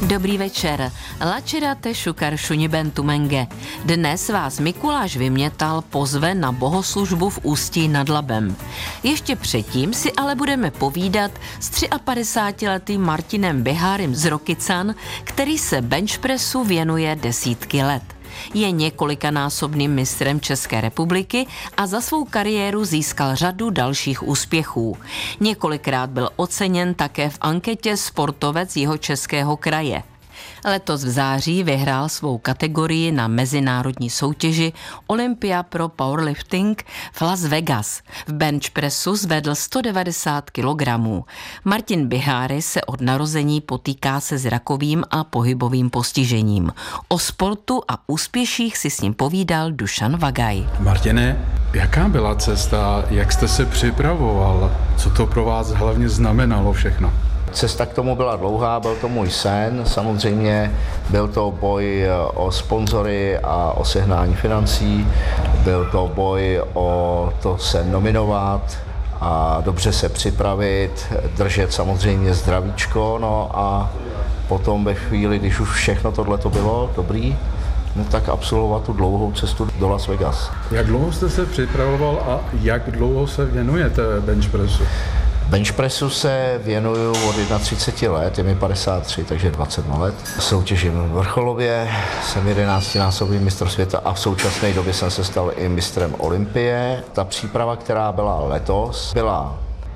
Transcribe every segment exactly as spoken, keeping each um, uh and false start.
Dobrý večer. Lačerate šukar šuniben tumenge. Dnes vás Mikuláš Vymětal pozve na bohoslužbu v Ústí nad Labem. Ještě předtím si ale budeme povídat s padesátitříletým Martinem Bihárym z Rokycan, který se benchpressu věnuje desítky let. Je několikanásobným mistrem České republiky a za svou kariéru získal řadu dalších úspěchů. Několikrát byl oceněn také v anketě Sportovec Jihočeského kraje. Letos v září vyhrál svou kategorii na mezinárodní soutěži Olympia Pro Powerlifting v Las Vegas. V benchpressu zvedl sto devadesát kilogramů. Martin Biháry se od narození potýká se zrakovým a pohybovým postižením. O sportu a úspěších si s ním povídal Dušan Vagaj. Martine, jaká byla cesta, jak jste se připravoval, co to pro vás hlavně znamenalo všechno? Cesta k tomu byla dlouhá, byl to můj sen, samozřejmě byl to boj o sponzory a o sehnání financí, byl to boj o to se nominovat a dobře se připravit, držet samozřejmě zdravíčko, no a potom ve chvíli, když už všechno tohle to bylo dobrý, no tak absolvovat tu dlouhou cestu do Las Vegas. Jak dlouho jste se připravoval a jak dlouho se věnujete benchpressu? Benchpressu se věnuju od třicet jedna let, je mi padesát tři, takže dvacet let. Soutěžím vrcholově, jsem jedenáctinásobný mistr světa a v současné době jsem se stal i mistrem Olympie. Ta příprava, která byla letos, byla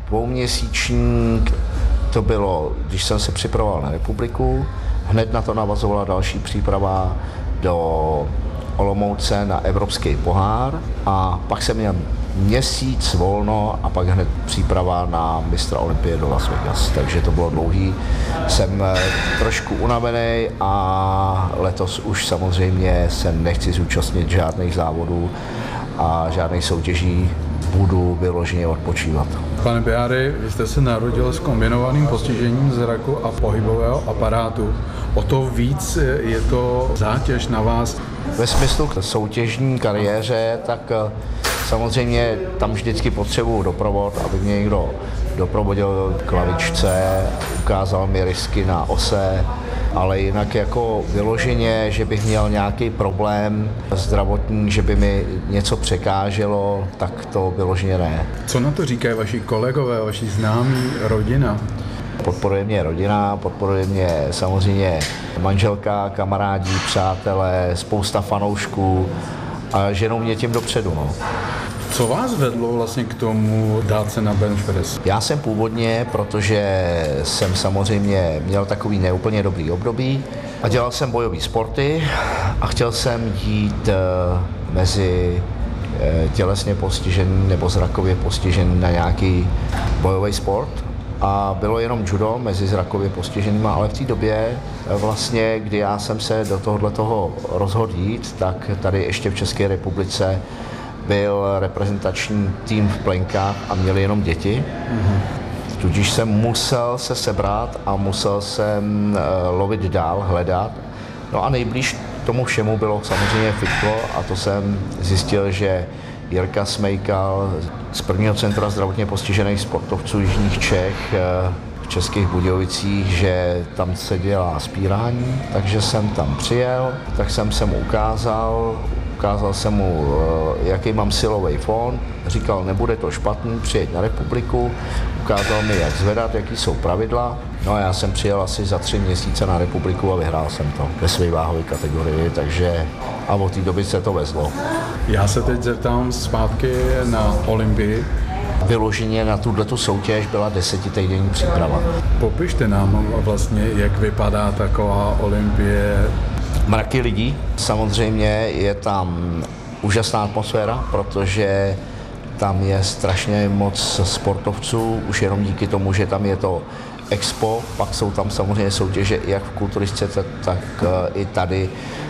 dvouměsíční, to bylo, když jsem se připravoval na republiku, hned na to navazovala další příprava do Olomouce na Evropský pohár a pak jsem měl měsíc volno a pak hned příprava na mistra Olympie do Las Vegas, takže to bylo dlouhý. Jsem trošku unavený a letos už samozřejmě se nechci zúčastnit žádných závodů a žádných soutěží, budu vyloženě odpočívat. Pane Biháry, vy jste se narodil s kombinovaným postižením zraku a pohybového aparátu. O to víc je to zátěž na vás. Ve smyslu soutěžní kariéře, tak samozřejmě tam vždycky potřebuju doprovod, aby mě někdo doprovodil k lavičce, ukázal mi rysky na ose, ale jinak jako vyloženě, že bych měl nějaký problém zdravotní, že by mi něco překáželo, tak to vyloženě ne. Co na to říkají vaši kolegové, vaši známí, rodina? Podporuje mě rodina, podporuje mě samozřejmě manželka, kamarádi, přátelé, spousta fanoušků a ženou mě tím dopředu. No. Co vás vedlo vlastně k tomu dát se na benchpress? Já jsem původně, protože jsem samozřejmě měl takový neúplně dobrý období a dělal jsem bojové sporty a chtěl jsem jít mezi tělesně postižený nebo zrakově postižený na nějaký bojový sport. A bylo jenom judo mezi zrakově postiženýma, ale v té době vlastně, kdy já jsem se do tohohle toho rozhodl jít, tak tady ještě v České republice byl reprezentační tým v plenkách a měli jenom děti. Mm-hmm. Tudíž jsem musel se sebrat a musel jsem lovit dál, hledat. No a nejblíž tomu všemu bylo samozřejmě fitko a to jsem zjistil, že Jirka Smejkal z prvního centra zdravotně postižených sportovců Jižních Čech v Českých Budějovicích, že tam se dělá spírání, takže jsem tam přijel, tak jsem se mu ukázal, ukázal jsem mu, jaký mám silový fond, říkal, nebude to špatný, přijeď na republiku, ukázal mi, jak zvedat, jaký jsou pravidla. No a já jsem přijel asi za tři měsíce na republiku a vyhrál jsem to ve své váhové kategorii, takže a od té doby se to vezlo. Já se teď zeptám zpátky na Olympii. Vyloženě na tuto soutěž byla desetitýdenní příprava. Popište nám vlastně, jak vypadá taková Olympie. Mraky lidí, samozřejmě je tam úžasná atmosféra, protože tam je strašně moc sportovců, už jenom díky tomu, že tam je to expo, pak jsou tam samozřejmě soutěže jak v kulturistice, tak i tady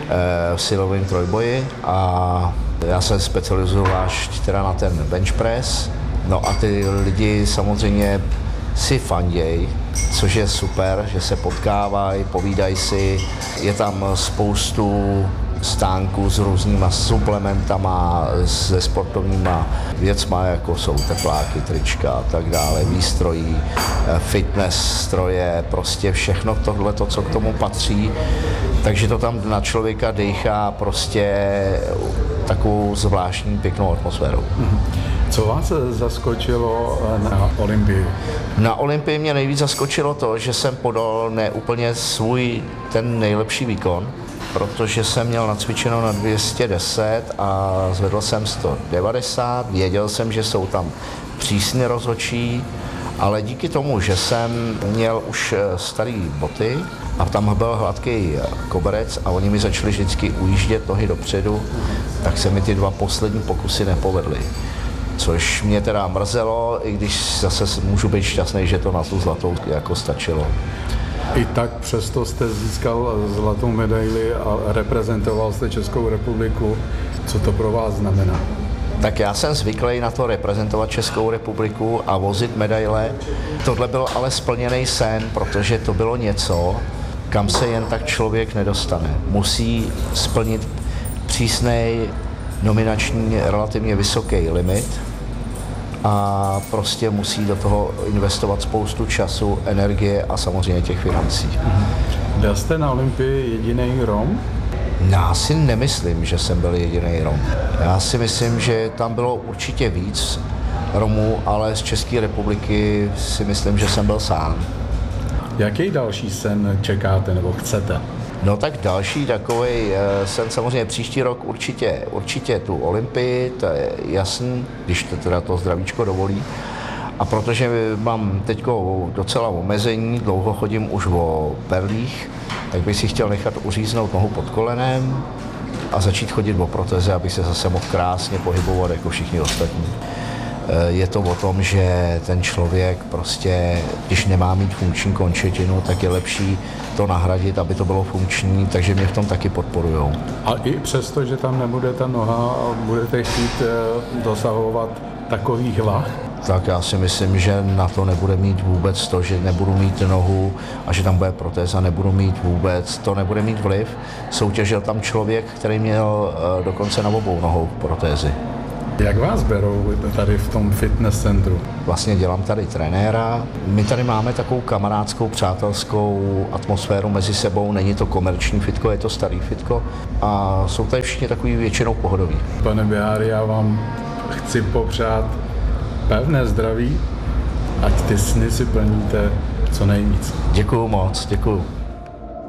v silovém trojboji a já se specializuju až teda na ten bench press. No a ty lidi samozřejmě si fanděj, což je super, že se potkávají, povídají si. Je tam spoustu stánku s různýma suplementama, se sportovníma věcma, jako jsou tepláky, trička a tak dále, výstrojí, fitness stroje, prostě všechno tohle, to, co k tomu patří. Takže to tam na člověka dejchá prostě takovou zvláštní pěknou atmosférou. Co vás zaskočilo na Olympii? Na Olympii mě nejvíc zaskočilo to, že jsem podal ne úplně svůj ten nejlepší výkon, protože jsem měl nacvičeno na dvě stě deset a zvedl jsem sto devadesát. Věděl jsem, že jsou tam přísně rozhodčí, ale díky tomu, že jsem měl už staré boty a tam byl hladký koberec a oni mi začali vždycky ujíždět nohy dopředu, tak se mi ty dva poslední pokusy nepovedly. Což mě teda mrzelo, i když zase můžu být šťastný, že to na tu zlatou jako stačilo. I tak přesto jste získal zlatou medaili a reprezentoval jste Českou republiku. Co to pro vás znamená? Tak já jsem zvyklý na to reprezentovat Českou republiku a vozit medaile. Tohle byl ale splněný sen, protože to bylo něco, kam se jen tak člověk nedostane. Musí splnit přísnej nominační relativně vysoký limit a prostě musí do toho investovat spoustu času, energie a samozřejmě těch financí. Byl jste na Olympii jediný Rom? Já si nemyslím, že jsem byl jediný Rom. Já si myslím, že tam bylo určitě víc Romů, ale z České republiky si myslím, že jsem byl sám. Jaký další sen čekáte nebo chcete? No tak další takovej sen samozřejmě příští rok určitě, určitě tu Olympii, to je jasný, když to teda to zdravíčko dovolí. A protože mám teď docela omezení, dlouho chodím už o perlích, tak bych si chtěl nechat uříznout nohu pod kolenem a začít chodit o proteze, aby se zase mohl krásně pohybovat jako všichni ostatní. Je to o tom, že ten člověk prostě, když nemá mít funkční končetinu, tak je lepší to nahradit, aby to bylo funkční, takže mě v tom taky podporujou. A i přesto, že tam nebude ta noha, budete chtít dosahovat takových vah? Tak já si myslím, že na to nebude mít vůbec to, že nebudu mít nohu a že tam bude protéza, nebudu mít vůbec, to nebude mít vliv. Soutěžil tam člověk, který měl dokonce na obou nohou protézy. Jak vás berou tady v tom fitness centru? Vlastně dělám tady trenéra. My tady máme takovou kamarádskou, přátelskou atmosféru mezi sebou. Není to komerční fitko, je to starý fitko. A jsou tady všichni takový většinou pohodoví. Pane Biháry, já vám chci popřát pevné zdraví, ať ty sny si plníte co nejvíc. Děkuju moc, děkuju.